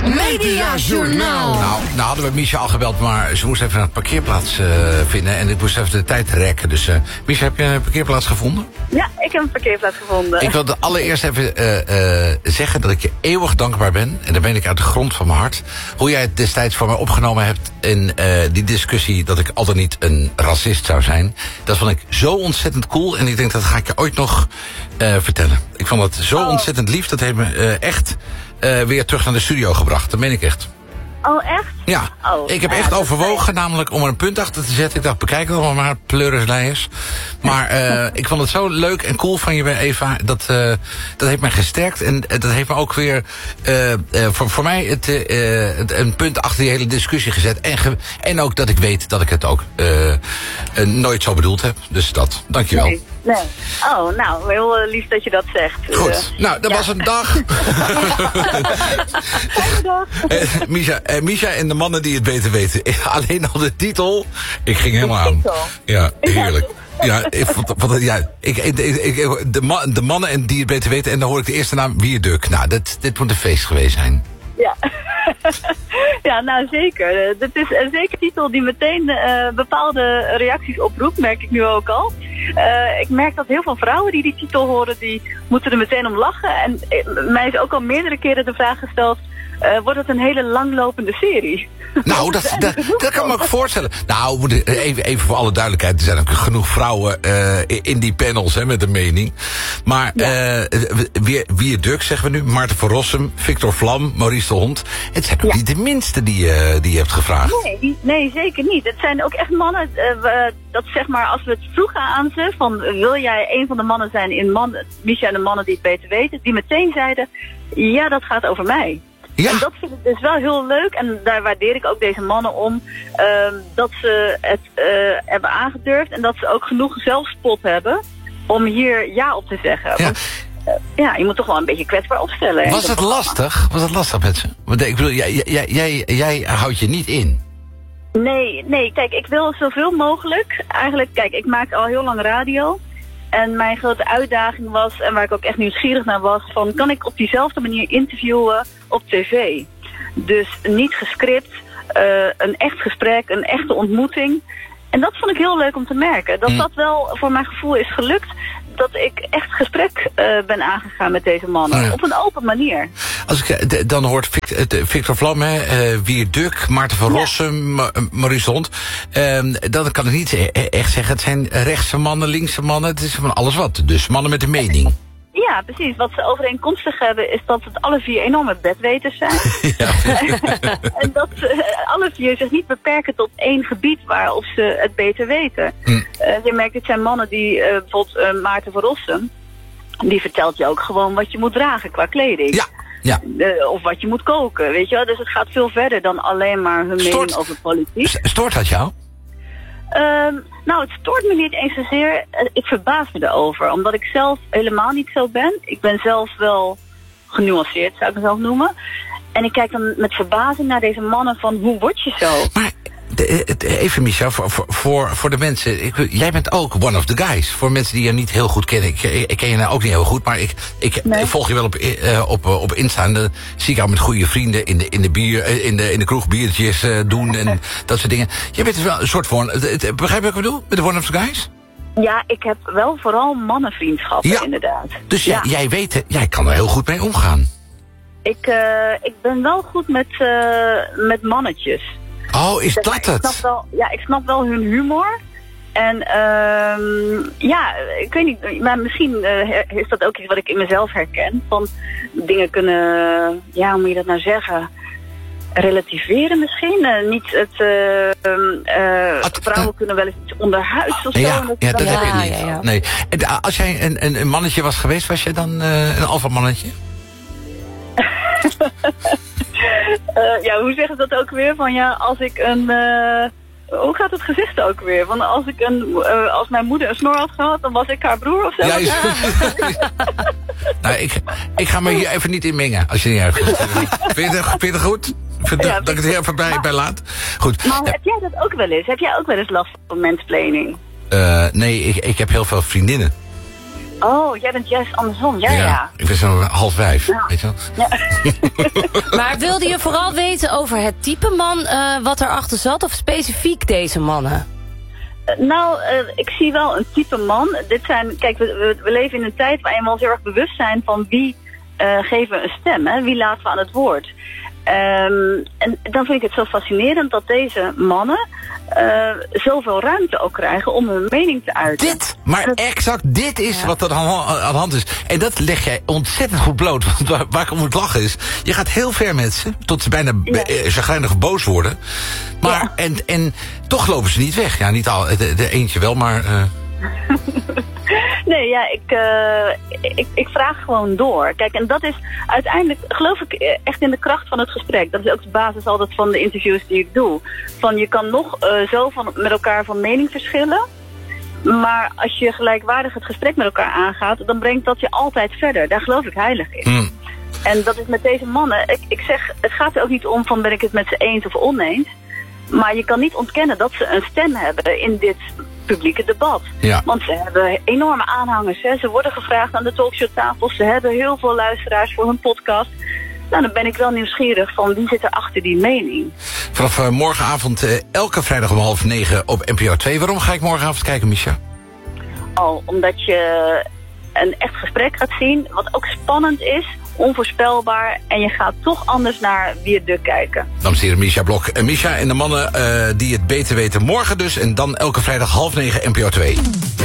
Mediajournaal. Nou hadden we Misha al gebeld, maar ze moest even een parkeerplaats vinden. En ik moest even de tijd rekken. Dus Misha, heb je een parkeerplaats gevonden? Ja, ik heb een parkeerplaats gevonden. Ik wilde allereerst even zeggen dat ik je eeuwig dankbaar ben. En dat ben ik uit de grond van mijn hart. Hoe jij het destijds voor mij opgenomen hebt in die discussie dat ik altijd niet een racist zou zijn. Dat vond ik zo ontzettend cool. En ik denk dat ga ik je ooit nog vertellen. Ik vond dat zo ontzettend lief. Dat heeft me echt weer terug naar de studio gebracht. Dat meen ik echt. Oh, echt? Ja, ik heb echt overwogen namelijk om er een punt achter te zetten. Ik dacht, bekijk het allemaal maar, pleurislijers. Maar ik vond het zo leuk en cool van je bij Eva. Dat heeft mij gesterkt. En dat heeft me ook weer voor mij een punt achter die hele discussie gezet. En ook dat ik weet dat ik het ook nooit zo bedoeld heb. Dus dat, dankjewel. Nee. Oh, nou, heel lief dat je dat zegt. Goed, nou, dat was een dag. Misha en de mannen die het beter weten. Alleen al de titel, ik ging helemaal aan. Ja, heerlijk. Ja, de mannen en die het beter weten. En dan hoor ik de eerste naam Wierduk. Nou, dit moet een feest geweest zijn. Ja. Ja, nou zeker. Dit is een zeker titel die meteen bepaalde reacties oproept, merk ik nu ook al. Ik merk dat heel veel vrouwen die titel horen, die moeten er meteen om lachen. En mij is ook al meerdere keren de vraag gesteld, wordt het een hele langlopende serie? Nou, dat kan me ook voorstellen. Nou, even voor alle duidelijkheid, er zijn ook genoeg vrouwen in die panels met een mening. Maar Wierduk zeggen we nu, Maarten van Rossum, Victor Vlam, Maurice de Hond. Het zijn ook niet de minste die je hebt gevraagd. Nee, zeker niet. Het zijn ook echt mannen, dat zeg maar, als we het vroegen aan ze, van wil jij een van de mannen zijn in Misha en de mannen die het beter weten, die meteen zeiden, ja, dat gaat over mij. Ja. En dat vind ik dus wel heel leuk. En daar waardeer ik ook deze mannen om. Dat ze het hebben aangedurfd. En dat ze ook genoeg zelfspot hebben om hier ja op te zeggen. Ja. Want je moet toch wel een beetje kwetsbaar opstellen. Was het lastig? Was het lastig met ze? Want ik bedoel, jij houdt je niet in. Nee. Kijk, ik wil zoveel mogelijk. Eigenlijk, kijk, ik maak al heel lang radio. En mijn grote uitdaging was, en waar ik ook echt nieuwsgierig naar was, van kan ik op diezelfde manier interviewen op tv? Dus niet gescript, een echt gesprek, een echte ontmoeting. En dat vond ik heel leuk om te merken. Dat wel voor mijn gevoel is gelukt. Dat ik echt gesprek ben aangegaan met deze mannen. Ja. Op een open manier. Als ik dan hoort Victor Vlam, Wierduk, Maarten van Rossum, Maurice de Hond. Dan kan ik niet echt zeggen, het zijn rechtse mannen, linkse mannen. Het is van alles wat. Dus mannen met een mening. Ja, precies. Wat ze overeenkomstig hebben is dat het alle vier enorme bedweters zijn. Ja. En dat ze alle vier zich niet beperken tot één gebied waarop ze het beter weten. Je merkt, het zijn mannen die, bijvoorbeeld Maarten van Rossum, die vertelt je ook gewoon wat je moet dragen qua kleding. Ja. Of wat je moet koken, weet je wel. Dus het gaat veel verder dan alleen maar hun mening over politiek. Stoort dat jou? Nou, het stoort me niet eens zozeer. Ik verbaas me erover, omdat ik zelf helemaal niet zo ben. Ik ben zelf wel genuanceerd, zou ik mezelf noemen. En ik kijk dan met verbazing naar deze mannen van, hoe word je zo? Maar even Misha, voor de mensen, jij bent ook one of the guys. Voor mensen die je niet heel goed kennen. Ik ken je nou ook niet heel goed, maar ik volg je wel op Insta. En dan zie ik jou met goede vrienden in de kroeg biertjes doen en dat soort dingen. Jij bent wel een soort van, begrijp je wat ik bedoel? Met de one of the guys? Ja, ik heb wel vooral mannenvriendschappen, inderdaad. Dus jij weet, jij kan er heel goed mee omgaan. Ik ben wel goed met mannetjes. Oh, is dat het? Ik snap wel hun humor. En ik weet niet, maar misschien is dat ook iets wat ik in mezelf herken. Van dingen kunnen, hoe moet je dat nou zeggen? Relativeren misschien. Niet vrouwen kunnen wel eens iets onderhuids of zo. Ja, dat heb je niet. Ja. Nee. En als jij een mannetje was geweest, was je dan een alfamannetje? Hoe zeggen ze dat ook weer? Van als ik een... hoe gaat het gezegd ook weer? Van als mijn moeder een snor had gehad, dan was ik haar broer of zo. Ja, nou, ik ga me hier even niet in mengen, als je niet erg vindt. Vind je het goed? Dat ik het heel even bij laat? Goed. Maar heb jij dat ook wel eens? Heb jij ook wel eens last van mansplaining? Nee, ik heb heel veel vriendinnen. Oh, jij bent juist andersom. Ja. Ik ben zo 4:30, weet je wel. Ja. Maar wilde je vooral weten over het type man wat erachter zat... of specifiek deze mannen? Ik zie wel een type man. Kijk, we leven in een tijd waarin we ons heel erg bewust zijn van wie geven we een stem. Hè? Wie laten we aan het woord. En dan vind ik het zo fascinerend dat deze mannen zoveel ruimte ook krijgen om hun mening te uiten. Dit is wat er aan de hand is. En dat leg jij ontzettend goed bloot. Want waar ik om moet lachen is, je gaat heel ver met ze, tot ze bijna chagrijnig boos worden. Maar, en toch lopen ze niet weg. Ja, niet al, de eentje wel, maar... Nee, ja, ik vraag gewoon door. Kijk, en dat is uiteindelijk, geloof ik, echt in de kracht van het gesprek. Dat is ook de basis altijd van de interviews die ik doe. Van je kan nog zo met elkaar van mening verschillen. Maar als je gelijkwaardig het gesprek met elkaar aangaat, dan brengt dat je altijd verder. Daar geloof ik heilig in. En dat is met deze mannen. Ik zeg, het gaat er ook niet om van ben ik het met ze eens of oneens. Maar je kan niet ontkennen dat ze een stem hebben in dit publieke debat. Ja. Want ze hebben enorme aanhangers. Hè. Ze worden gevraagd aan de talkshowtafels. Ze hebben heel veel luisteraars voor hun podcast. Nou, dan ben ik wel nieuwsgierig van wie zit er achter die mening. Vanaf morgenavond, elke vrijdag om 8:30 op NPO 2. Waarom ga ik morgenavond kijken, Misha? Omdat je een echt gesprek gaat zien, wat ook spannend is, onvoorspelbaar, en je gaat toch anders naar Wie het Duk kijken. Dames en heren, Misha Blok. Misha en de mannen die het beter weten morgen dus, en dan elke vrijdag 8:30 NPO 2.